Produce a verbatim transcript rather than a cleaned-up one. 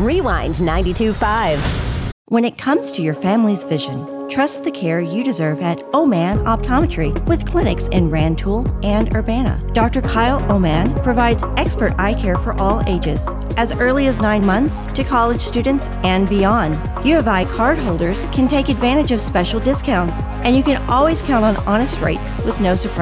Rewind ninety-two point five. When it comes to your family's vision, trust the care you deserve at Oman Optometry with clinics in Rantoul and Urbana. Doctor Kyle Oman provides expert eye care for all ages, as early as nine months to college students and beyond. U of I card holders can take advantage of special discounts, and you can always count on honest rates with no surprises.